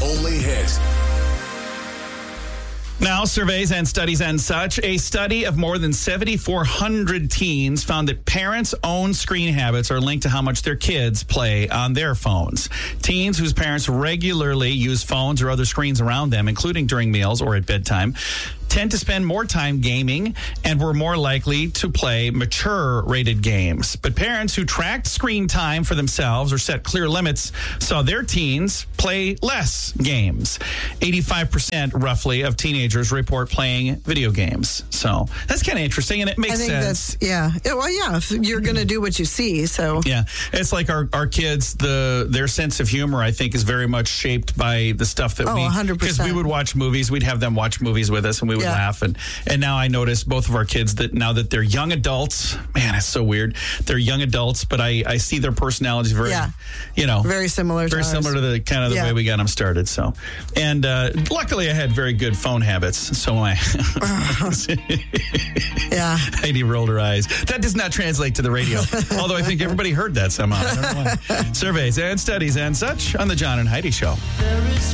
only hit. Now, surveys and studies and such. A study of more than 7,400 teens found that parents' own screen habits are linked to how much their kids play on their phones. Teens whose parents regularly use phones or other screens around them, including during meals or at bedtime, tend to spend more time gaming and were more likely to play mature-rated games. But parents who tracked screen time for themselves or set clear limits saw their teens play less games. 85% roughly of teenagers report playing video games. So that's kind of interesting, and it makes sense. That's, yeah. Well, yeah, if you're going to do what you see, so. Yeah, it's like our kids, their sense of humor, I think, is very much shaped by the stuff that 100%. Because we would watch movies, we'd have them watch movies with us, and we would laugh. And now I notice both of our kids that now that they're young adults, man, it's so weird. They're young adults, but I see their personalities very, very similar. Very similar to the kind of the way we got them started. So, and luckily I had very good phone habits. So Heidi rolled her eyes. That does not translate to the radio. Although I think everybody heard that somehow. I don't know why. Surveys and studies and such on the John and Heidi Show.